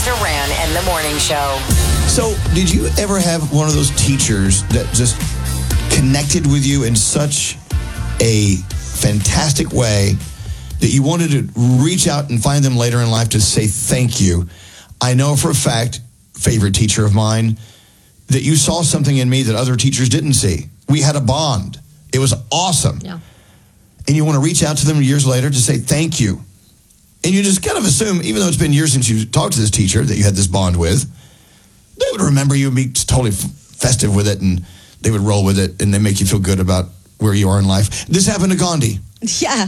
Elvis Duran and the Morning Show. So, did you ever have one of those teachers that just connected with you in such a fantastic way that you wanted to reach out and find them later in life to say thank you? I know for a fact, favorite teacher of mine, that you saw something in me that other teachers didn't see. We had a bond. It was awesome. Yeah. And you want to reach out to them years later to say thank you. And you just kind of assume, even though it's been years since you talked to this teacher that you had this bond with, they would remember you and be totally festive with it, and they would roll with it, and they make you feel good about where you are in life. This happened to Gandhi. Yeah.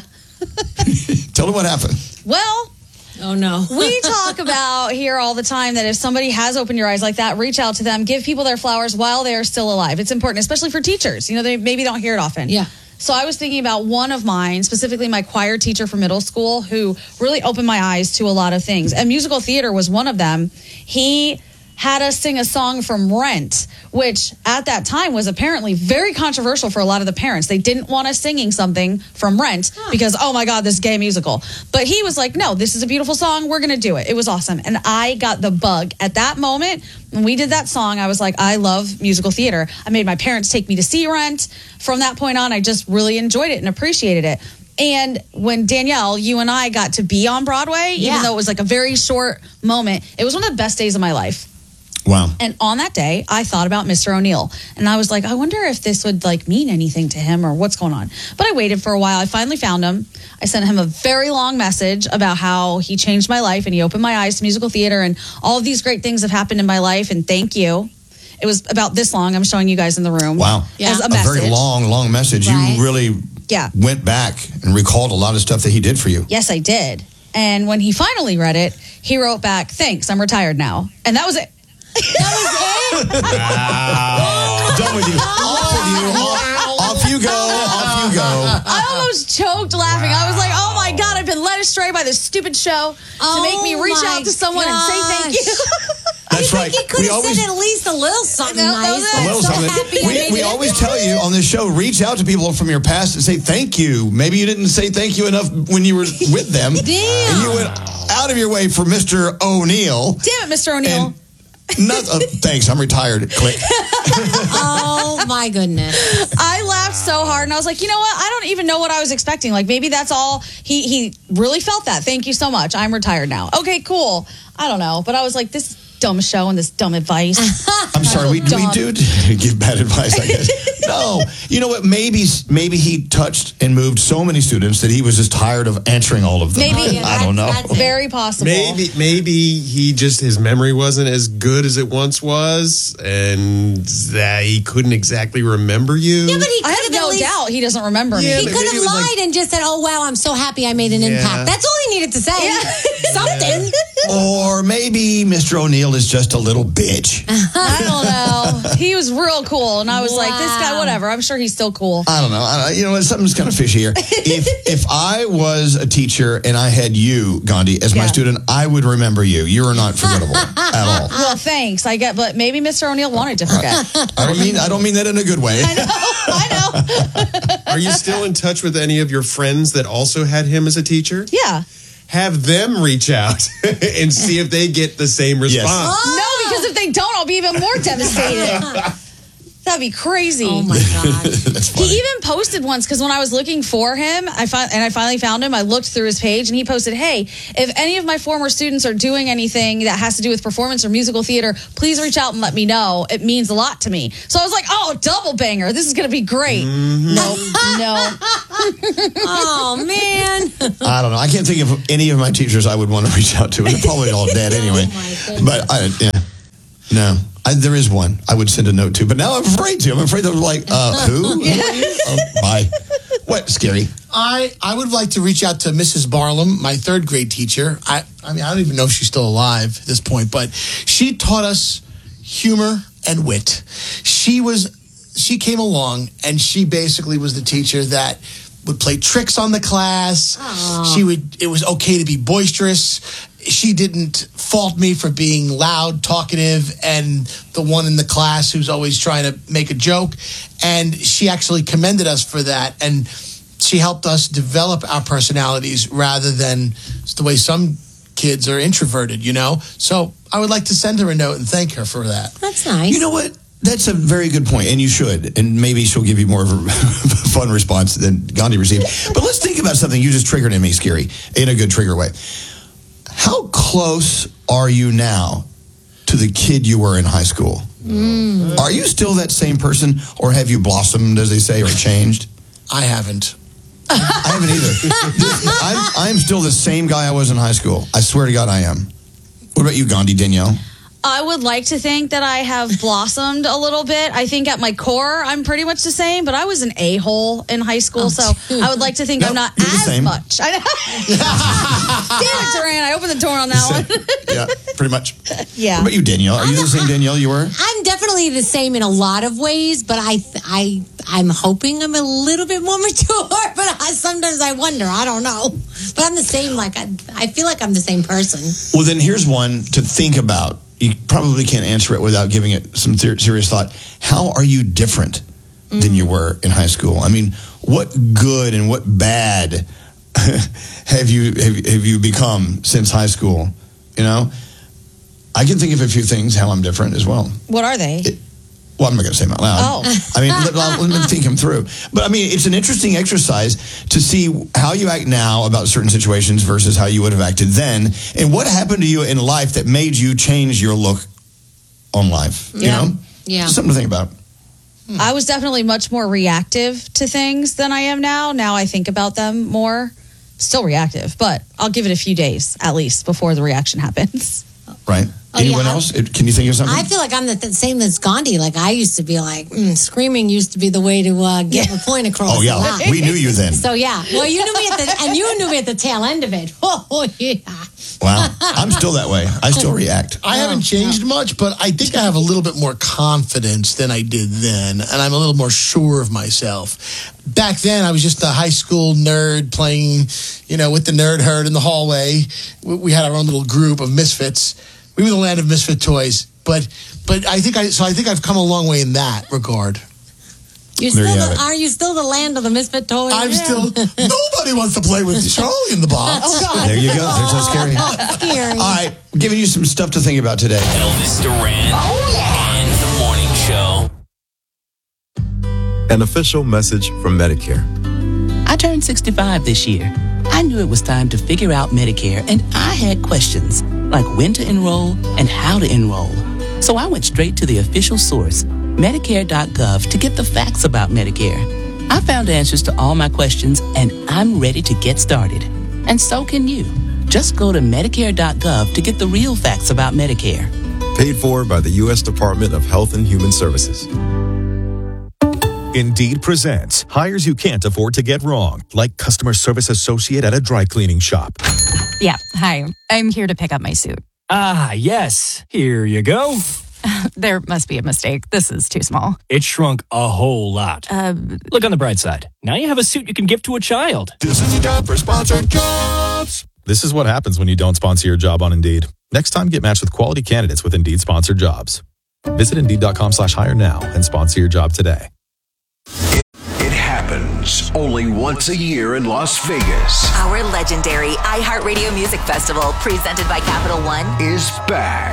Tell them what happened. Well, Oh, no. we talk about here all the time that if somebody has opened your eyes like that, reach out to them, give people their flowers while they are still alive. It's important, especially for teachers. You know, they maybe don't hear it often. Yeah. So I was thinking about one of mine, specifically my choir teacher for middle school, who really opened my eyes to a lot of things. And musical theater was one of them. He had us sing a song from Rent, which at that time was apparently very controversial for a lot of the parents. They didn't want us singing something from Rent because, oh my God, this gay musical. But he was like, no, this is a beautiful song. We're going to do it. It was awesome. And I got the bug. At that moment, when we did that song, I was like, I love musical theater. I made my parents take me to see Rent. From that point on, I just really enjoyed it and appreciated it. And when Danielle, you and I got to be on Broadway, even though it was like a very short moment, it was one of the best days of my life. Wow. And on that day, I thought about Mr. O'Neill. And I was like, I wonder if this would like mean anything to him or what's going on. But I waited for a while. I finally found him. I sent him a very long message about how he changed my life and he opened my eyes to musical theater and all of these great things have happened in my life. And thank you. It was about this long. I'm showing you guys in the room. Wow. As a A message. very long message. Right. You really went back and recalled a lot of stuff that he did for you. Yes, I did. And when he finally read it, he wrote back, thanks, I'm retired now. And that was it. Done with you. Off you go. Off you go. I almost choked laughing. I was like, oh my God, I've been led astray by this stupid show to make me reach out to someone and say thank you. That's right. You could have said at least a little something nice. A little something. We always tell you on this show, reach out to people from your past and say thank you. Maybe you didn't say thank you enough when you were with them. Damn. And you went out of your way for Mr. O'Neill. Damn it, Mr. O'Neill. Thanks, I'm retired. Click. Oh, my goodness. I laughed so hard, and I was like, you know what? I don't even know what I was expecting. Like, maybe that's all. He really felt that. Thank you so much. I'm retired now. Okay, cool. I don't know. But I was like, this dumb show and this dumb advice. I'm sorry, we do give bad advice, I guess. No. You know what? Maybe he touched and moved so many students that he was just tired of answering all of them. Maybe. I don't know. Very possible. Maybe his memory wasn't as good as it once was, and that he couldn't exactly remember you. Yeah, but he I could have have no doubt he doesn't remember me. Yeah, He but could maybe have it was lied and just said, oh, wow, I'm so happy I made an impact. That's all he needed to say. Something. Or maybe Mr. O'Neill is just a little bitch. I don't know. He was real cool, and I was like, this guy, whatever. I'm sure he's still cool. I don't know. You know what? Something's kind of fishy here. If I was a teacher and I had you, Gandhi, as my student, I would remember you. You are not forgettable at all. Well, thanks. I get, but maybe Mr. O'Neill wanted to forget. I don't mean that in a good way. I know. Are you still in touch with any of your friends that also had him as a teacher? Yeah. Have them reach out and see if they get the same response. No, because if they don't, I'll be even more devastated. That'd be crazy. Oh, my God. That's funny. He even posted once, because when I was looking for him, I finally found him. I looked through his page, and he posted, hey, if any of my former students are doing anything that has to do with performance or musical theater, please reach out and let me know. It means a lot to me. So I was like, oh, double banger. This is going to be great. No. Oh, man. I don't know. I can't think of any of my teachers I would want to reach out to. They're probably all dead anyway. But no. There is one I would send a note to, but now I'm afraid to. I'm afraid they're like, who? Bye. What? Scary. I would like to reach out to Mrs. Barlam, my third grade teacher. I mean, I don't even know if she's still alive at this point, but she taught us humor and wit. She came along, and she basically was the teacher that would play tricks on the class. Aww. It was okay to be boisterous. She didn't fault me for being loud, talkative, and the one in the class who's always trying to make a joke. And she actually commended us for that. And she helped us develop our personalities rather than the way some kids are introverted, So I would like to send her a note and thank her for that. That's nice. You know what? That's a very good point, and you should. And maybe she'll give you more of a fun response than Gandhi received. But let's think about something you just triggered in me, Scary, in a good trigger way. How close are you now to the kid you were in high school? Are you still that same person, or have you blossomed, as they say, or changed? I haven't. I haven't either. I'm still the same guy I was in high school. I swear to God I am. What about you, Gandhi, Danielle? I would like to think that I have blossomed a little bit. I think at my core, I'm pretty much the same, but I was an a-hole in high school, so I would like to think I'm not you're the as same. much. Damn it, Duran. I opened the door on that one. Yeah, pretty much. Yeah. What about you, Danielle? Are you the same Danielle you were? I'm definitely the same in a lot of ways, but I'm hoping I'm a little bit more mature. But sometimes I wonder. I don't know. But I'm the same. Like I feel like I'm the same person. Well, then here's one to think about. You probably can't answer it without giving it some serious thought. How are you different than you were in high school? I mean, what good and what bad have you become since high school? I can think of a few things how I'm different as well. What are they? Well, I'm not going to say them out loud. Oh. I mean, let me think them through. But I mean, it's an interesting exercise to see how you act now about certain situations versus how you would have acted then. And what happened to you in life that made you change your look on life? Yeah. Just something to think about. I was definitely much more reactive to things than I am now. Now I think about them more. Still reactive, but I'll give it a few days at least before the reaction happens. Right. Oh, Anyone yeah. else? Can you think of something? I feel like I'm the same as Gandhi. Like I used to be like, screaming used to be the way to get the point across. Oh, yeah. a lot. We knew you then. So yeah, well, you knew me you knew me at the tail end of it. Oh yeah. Wow. I'm still that way. I still react. I haven't changed much, but I think I have a little bit more confidence than I did then, and I'm a little more sure of myself. Back then, I was just a high school nerd playing, with the nerd herd in the hallway. We had our own little group of misfits. We were the land of misfit toys, but I think I've come a long way in that regard. Are you still the land of the misfit toys? I'm still. Nobody wants to play with Charlie in the box. Oh, God. There you go. There's so scary. Scary. All right. Giving you some stuff to think about today. Elvis Duran and the Morning Show. An official message from Medicare. I turned 65 this year. I knew it was time to figure out Medicare, and I had questions like when to enroll and how to enroll. So I went straight to the official source, Medicare.gov, to get the facts about Medicare. I found answers to all my questions, and I'm ready to get started. And so can you. Just go to Medicare.gov to get the real facts about Medicare. Paid for by the U.S. Department of Health and Human Services. Indeed presents hires you can't afford to get wrong, like customer service associate at a dry cleaning shop. Yeah, hi. I'm here to pick up my suit. Ah, yes. Here you go. There must be a mistake. This is too small. It shrunk a whole lot. Look on the bright side. Now you have a suit you can give to a child. This is time for sponsored jobs. This is what happens when you don't sponsor your job on Indeed. Next time, get matched with quality candidates with Indeed sponsored jobs. Visit Indeed.com/hire now and sponsor your job today. It happens only once a year in Las Vegas. Our legendary iHeartRadio Music Festival, presented by Capital One, Is back.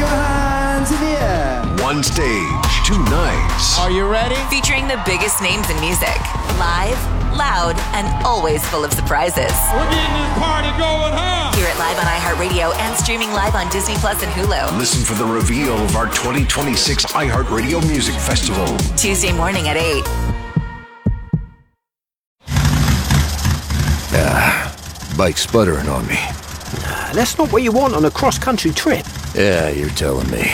One stage, 2 nights. Are you ready? featuring the biggest names in music. Live, loud, and always full of surprises. We're getting this party going, huh? Hear it live on iHeartRadio and streaming live on Disney Plus and Hulu. Listen for the reveal of our 2026 iHeartRadio Music Festival. Tuesday morning at 8. Bike's sputtering on me. That's not what you want on a cross-country trip. Yeah, you're telling me.